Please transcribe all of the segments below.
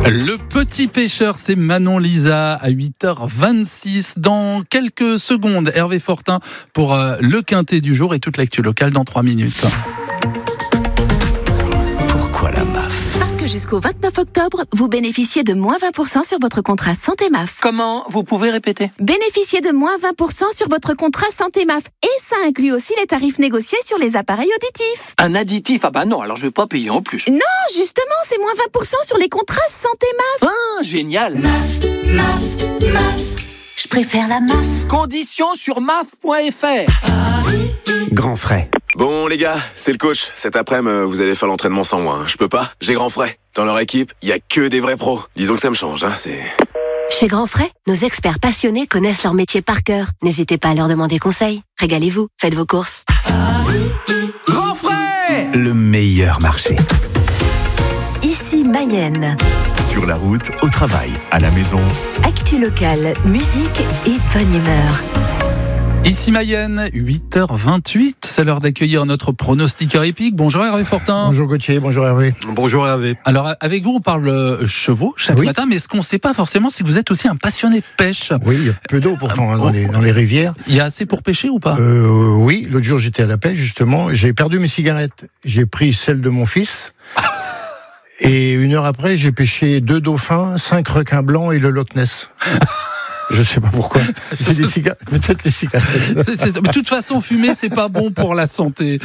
Le petit pêcheur, c'est Manon Lisa à 8h26. Dans quelques secondes, Hervé Fortin pour le quintet du jour et toute l'actu locale dans 3 minutes. Pourquoi la MAF ? Parce que jusqu'au 29 octobre, vous bénéficiez de moins 20% sur votre contrat Santé MAF. Comment ? Vous pouvez répéter ? Bénéficiez de moins 20% sur votre contrat Santé MAF. Et ça inclut aussi les tarifs négociés sur les appareils auditifs. Un additif ? Ah bah non, alors je vais pas payer en plus. Non, justement, c'est moins 20% sur les contrats Santé MAF. Ah, génial ! MAF. Je préfère la MAF. Conditions sur maf.fr. Grand frais. Bon les gars, c'est le coach. Cet après-midi, vous allez faire l'entraînement sans moi. Je peux pas, j'ai Grand Frais. Dans leur équipe, il y a que des vrais pros. Disons que ça me change, c'est... Chez Grand Frais, nos experts passionnés connaissent leur métier par cœur. N'hésitez pas à leur demander conseil. Régalez-vous, faites vos courses. Grand Frais ! Le meilleur marché. Ici Mayenne. Sur la route, au travail, à la maison. Actu locale, musique et bonne humeur. Ici Mayenne, 8h28, c'est l'heure d'accueillir notre pronostiqueur épique. Bonjour Hervé Fortin. Bonjour Gauthier, bonjour Hervé. Bonjour Hervé. Alors avec vous on parle chevaux chaque matin, mais ce qu'on ne sait pas forcément c'est que vous êtes aussi un passionné de pêche. Oui, il y a peu d'eau pourtant dans les rivières. Il y a assez pour pêcher ou pas ? Oui, l'autre jour j'étais à la pêche justement, j'ai perdu mes cigarettes. J'ai pris celle de mon fils. Et une heure après, j'ai pêché 2 dauphins, 5 requins blancs et le Loch Ness. Je sais pas pourquoi. C'est des cigarettes. Peut-être les cigarettes. De toute façon, fumer, c'est pas bon pour la santé.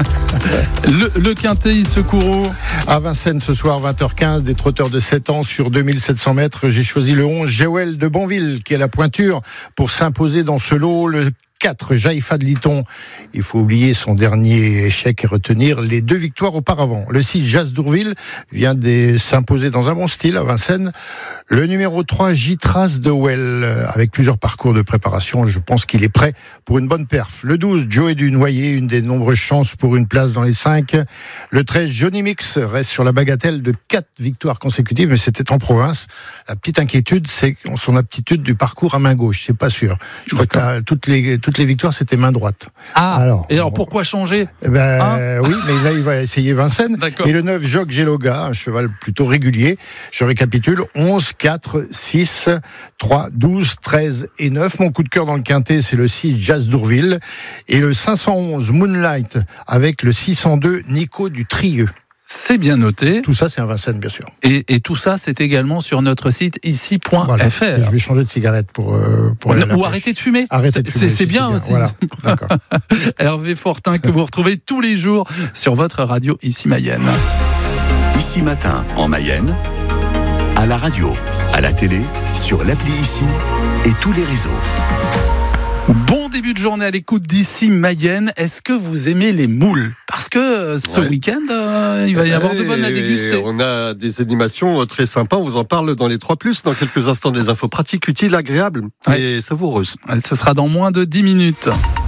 Le quintet, il secourt où ? À Vincennes, ce soir, 20h15, des trotteurs de 7 ans sur 2700 mètres. J'ai choisi le 11, Géouel de Bonville, qui est la pointure pour s'imposer dans ce lot. Le 4, Jaïfa de Liton. Il faut oublier son dernier échec et retenir les 2 victoires auparavant. Le 6, Jas d'Ourville, vient de s'imposer dans un bon style à Vincennes. Le numéro 3, Gitras de Well, avec plusieurs parcours de préparation. Je pense qu'il est prêt pour une bonne perf. Le 12, Joey du Noyer, une des nombreuses chances pour une place dans les 5. Le 13, Johnny Mix, reste sur la bagatelle de 4 victoires consécutives, mais c'était en province. La petite inquiétude, c'est son aptitude du parcours à main gauche. C'est pas sûr. Je crois que toutes les victoires, c'était main droite. Ah, alors pourquoi changer ? Oui, mais là, il va essayer Vincennes. D'accord. Et le 9, Jock Geloga, un cheval plutôt régulier. Je récapitule, 11, 4, 6, 3, 12, 13 et 9. Mon coup de cœur dans le quintet, c'est le 6, Jas d'Ourville. Et le 511, Moonlight, avec le 602, Nico du Trieux. C'est bien noté. Tout ça, c'est un Vincennes, bien sûr. Et tout ça, c'est également sur notre site ici.fr. Voilà. Je vais changer de cigarette pour aller à la Ou pêche. arrêter de fumer. Arrêter de fumer. C'est bien aussi. Voilà. D'accord. Hervé Fortin, que vous retrouvez tous les jours sur votre radio Ici Mayenne. Ici matin, en Mayenne, à la radio, à la télé, sur l'appli Ici et tous les réseaux. Bon début de journée à l'écoute d'Ici Mayenne. Est-ce que vous aimez les moules ? Parce que ce week-end, il va y avoir de bonnes à déguster. On a des animations très sympas. On vous en parle dans les 3+. Dans quelques instants, des infos pratiques, utiles, agréables et savoureuses. Ce sera dans moins de 10 minutes.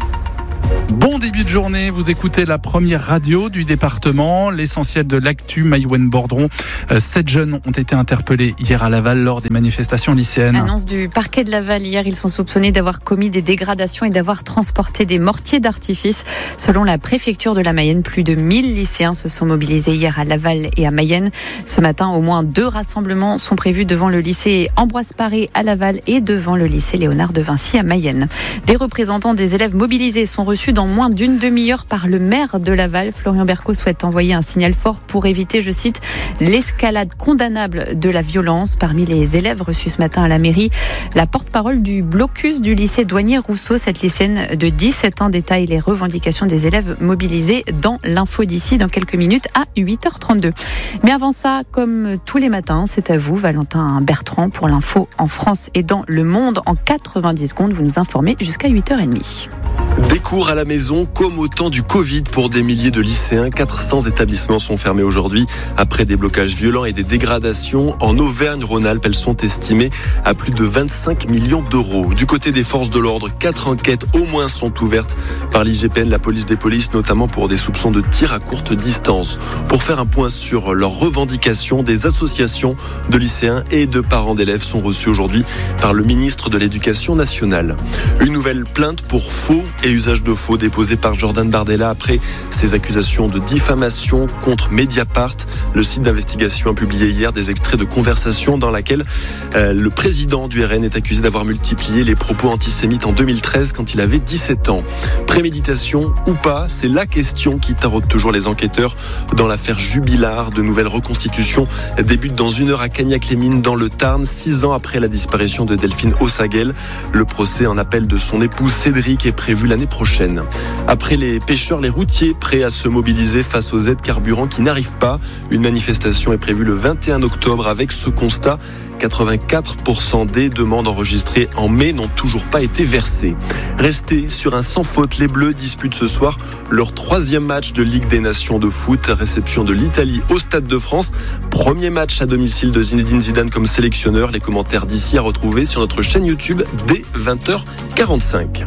Bon début de journée, vous écoutez la première radio du département, l'essentiel de l'actu Maïwenn-Bordron. 7 jeunes ont été interpellés hier à Laval lors des manifestations lycéennes. Annonce du parquet de Laval hier, ils sont soupçonnés d'avoir commis des dégradations et d'avoir transporté des mortiers d'artifice. Selon la préfecture de la Mayenne, plus de 1000 lycéens se sont mobilisés hier à Laval et à Mayenne. Ce matin, au moins 2 rassemblements sont prévus devant le lycée Ambroise Paré à Laval et devant le lycée Léonard de Vinci à Mayenne. Des représentants des élèves mobilisés sont reçus dans moins d'une demi-heure par le maire de Laval. Florian Berco souhaite envoyer un signal fort pour éviter, je cite, l'escalade condamnable de la violence. Parmi les élèves reçus ce matin à la mairie, la porte-parole du blocus du lycée Douanier-Rousseau, cette lycéenne de 17 ans, détaille les revendications des élèves mobilisés dans l'info d'ici dans quelques minutes à 8h32. Mais avant ça, comme tous les matins, c'est à vous, Valentin Bertrand, pour l'info en France et dans le monde. En 90 secondes, vous nous informez jusqu'à 8h30. Des cours à la maison comme au temps du Covid pour des milliers de lycéens. 400 établissements sont fermés aujourd'hui après des blocages violents et des dégradations. En Auvergne-Rhône-Alpes, elles sont estimées à plus de 25 millions d'euros. Du côté des forces de l'ordre, 4 enquêtes au moins sont ouvertes par l'IGPN, la police des polices, notamment pour des soupçons de tir à courte distance. Pour faire un point sur leurs revendications, des associations de lycéens et de parents d'élèves sont reçues aujourd'hui par le ministre de l'Éducation nationale. Une nouvelle plainte pour faux et usage de faux déposé par Jordan Bardella après ses accusations de diffamation contre Mediapart. Le site d'investigation a publié hier des extraits de conversations dans laquelle le président du RN est accusé d'avoir multiplié les propos antisémites en 2013 quand il avait 17 ans. Préméditation ou pas, c'est la question qui taraude toujours les enquêteurs dans l'affaire Jubilard. De nouvelles reconstitutions débutent dans 1 heure à Cagnac-les-Mines dans le Tarn, 6 ans après la disparition de Delphine Ossaguel. Le procès en appel de son épouse Cédric est prévu l'année prochaine. Après les pêcheurs, les routiers prêts à se mobiliser face aux aides carburant qui n'arrivent pas. Une manifestation est prévue le 21 octobre avec ce constat. 84% des demandes enregistrées en mai n'ont toujours pas été versées. Restés sur un sans faute, les Bleus disputent ce soir leur 3e match de Ligue des Nations de foot. Réception de l'Italie au Stade de France. Premier match à domicile de Zinedine Zidane comme sélectionneur. Les commentaires d'ici à retrouver sur notre chaîne YouTube dès 20h45.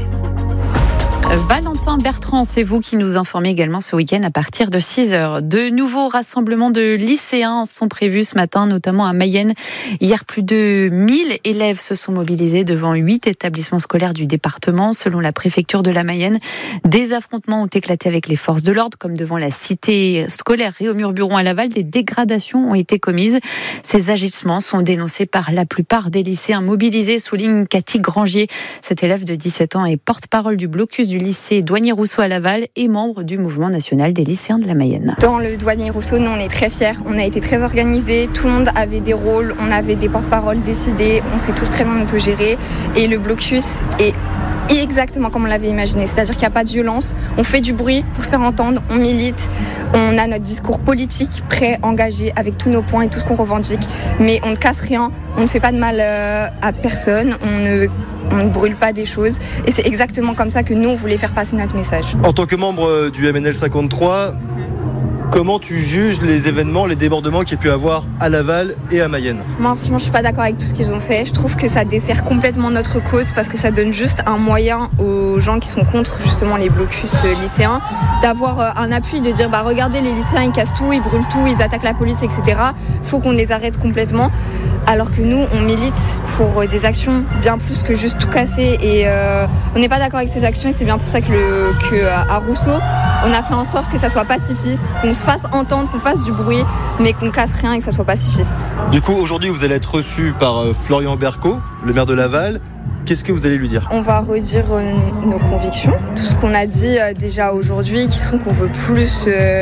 Valentin Bertrand, c'est vous qui nous informez également ce week-end à partir de 6h. De nouveaux rassemblements de lycéens sont prévus ce matin, notamment à Mayenne. Hier, plus de 1000 élèves se sont mobilisés devant 8 établissements scolaires du département. Selon la préfecture de la Mayenne, des affrontements ont éclaté avec les forces de l'ordre, comme devant la cité scolaire Réaumur-Buron à Laval. Des dégradations ont été commises. Ces agissements sont dénoncés par la plupart des lycéens mobilisés, souligne Cathy Grangier. Cette élève de 17 ans est porte-parole du blocus du lycée Douanier-Rousseau à Laval et membre du mouvement national des lycéens de la Mayenne. Dans le Douanier-Rousseau, nous on est très fiers, on a été très organisés, tout le monde avait des rôles, on avait des porte-paroles décidés, on s'est tous très bien autogérés et le blocus est exactement comme on l'avait imaginé, c'est-à-dire qu'il n'y a pas de violence, on fait du bruit pour se faire entendre, on milite, on a notre discours politique prêt, engagé avec tous nos points et tout ce qu'on revendique, mais on ne casse rien, on ne fait pas de mal à personne, on ne brûle pas des choses et c'est exactement comme ça que nous on voulait faire passer notre message. En tant que membre du MNL 53, comment tu juges les événements, les débordements qu'il y a pu avoir à Laval et à Mayenne? Moi, franchement, je suis pas d'accord avec tout ce qu'ils ont fait. Je trouve que ça dessert complètement notre cause parce que ça donne juste un moyen aux gens qui sont contre justement les blocus lycéens d'avoir un appui, de dire regardez, les lycéens ils cassent tout, ils brûlent tout, ils attaquent la police, etc. Faut qu'on les arrête complètement. Alors que nous, on milite pour des actions bien plus que juste tout casser et on n'est pas d'accord avec ces actions et c'est bien pour ça qu'à Rousseau, on a fait en sorte que ça soit pacifiste, qu'on se fasse entendre, qu'on fasse du bruit, mais qu'on casse rien et que ça soit pacifiste. Du coup, aujourd'hui, vous allez être reçu par Florian Berco, le maire de Laval. Qu'est-ce que vous allez lui dire? On va redire nos convictions, tout ce qu'on a dit déjà aujourd'hui, qui sont qu'on veut plus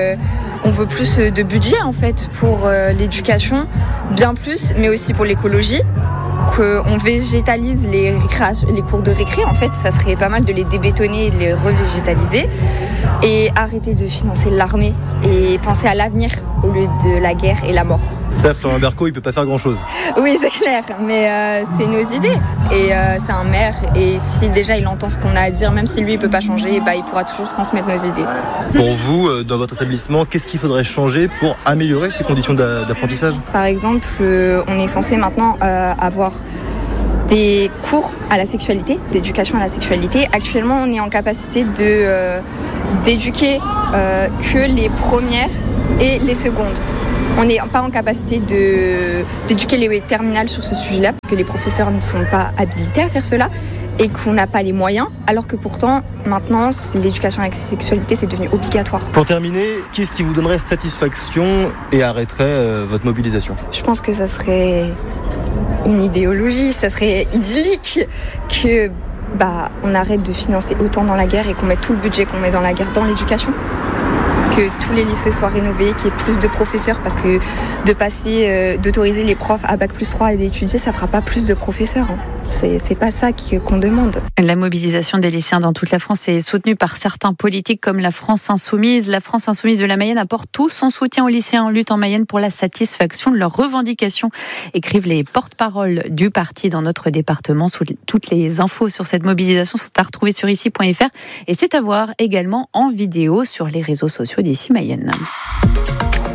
de budget en fait pour l'éducation, bien plus, mais aussi pour l'écologie. Qu'on végétalise les cours de récré, en fait, ça serait pas mal de les débétonner et de les revégétaliser et arrêter de financer l'armée et penser à l'avenir au lieu de la guerre et la mort. Ça, Florian Berco, il peut pas faire grand-chose. Oui, c'est clair, mais c'est nos idées et c'est un maire et si déjà il entend ce qu'on a à dire, même si lui il peut pas changer, il pourra toujours transmettre nos idées. Pour vous, dans votre établissement, qu'est-ce qu'il faudrait changer pour améliorer ces conditions d'apprentissage? Par exemple, on est censé maintenant avoir des cours à la sexualité, d'éducation à la sexualité. Actuellement, on est en capacité d'éduquer que les premières et les secondes. On n'est pas en capacité d'éduquer les terminales sur ce sujet-là parce que les professeurs ne sont pas habilités à faire cela et qu'on n'a pas les moyens, alors que pourtant, maintenant, l'éducation à la sexualité, c'est devenu obligatoire. Pour terminer, qu'est-ce qui vous donnerait satisfaction et arrêterait votre mobilisation? Je pense que ça serait une idéologie, ça serait idyllique que on arrête de financer autant dans la guerre et qu'on mette tout le budget qu'on met dans la guerre dans l'éducation. Que tous les lycées soient rénovés, qu'il y ait plus de professeurs parce que d'autoriser les profs à Bac+3 et d'étudier, ça fera pas plus de professeurs. C'est pas ça qu'on demande. La mobilisation des lycéens dans toute la France est soutenue par certains politiques comme la France Insoumise. La France Insoumise de la Mayenne apporte tout son soutien aux lycéens en lutte en Mayenne pour la satisfaction de leurs revendications, écrivent les porte-paroles du parti dans notre département. Toutes les infos sur cette mobilisation sont à retrouver sur ici.fr et c'est à voir également en vidéo sur les réseaux sociaux d'Ici Mayenne.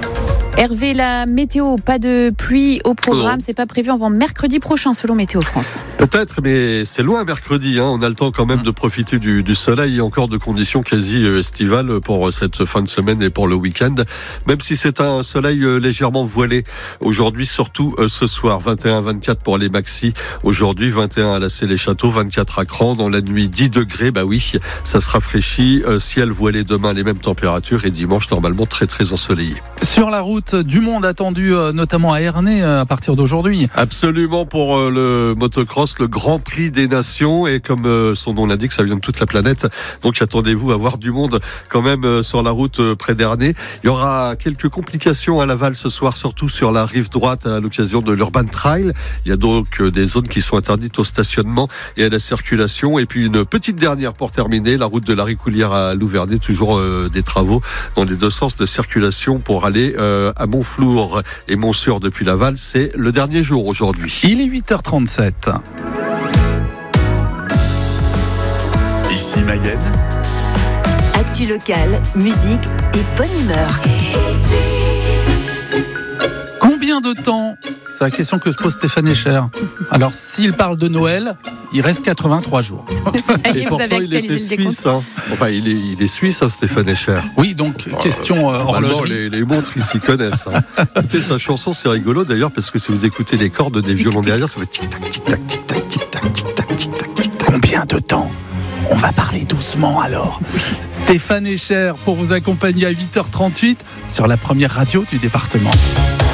Hervé, la météo, pas de pluie au programme, c'est pas prévu avant mercredi prochain selon Météo France. Peut-être, mais c'est loin mercredi. On a le temps quand même de profiter du soleil et encore de conditions quasi estivales pour cette fin de semaine et pour le week-end. Même si c'est un soleil légèrement voilé aujourd'hui, surtout ce soir. 21-24 pour les maxis. Aujourd'hui, 21 à la Célé-Château, 24 à Cran. Dans la nuit, 10 degrés. Bah oui, ça se rafraîchit. Ciel voilé demain, les mêmes températures. Et dimanche, normalement, très très ensoleillé. Sur la route, du monde attendu, notamment à Ernée, à partir d'aujourd'hui. Absolument, pour le motocross, le Grand Prix des Nations. Et comme son nom l'indique, ça vient de toute la planète. Donc attendez-vous à voir du monde quand même sur la route près d'Ernée. Il y aura quelques complications à Laval ce soir, surtout sur la rive droite à l'occasion de l'Urban Trail. Il y a donc des zones qui sont interdites au stationnement et à la circulation. Et puis une petite dernière pour terminer, la route de la Ricoulière à Louverné, toujours des travaux dans les deux sens de circulation pour aller à Montflour et Montsûr depuis Laval. C'est le dernier jour aujourd'hui. Il est 8h37. Ici Mayenne. Actu locale, musique et bonne humeur. Combien de temps ? C'est la question que se pose Stéphane Echer. Alors, s'il parle de Noël, il reste 83 jours. Et pourtant, il était suisse. Enfin, il est suisse, Stéphane Echer. Oui, donc, question horlogerie. Les montres, ils s'y connaissent. Écoutez, sa chanson, c'est rigolo d'ailleurs, parce que si vous écoutez les cordes des violons derrière, ça fait tic-tac, tic-tac, tic-tac, tic-tac, tic-tac, tic-tac, tic-tac. Combien de temps ? On va parler doucement alors. Stéphane Echer pour vous accompagner à 8h38 sur la première radio du département.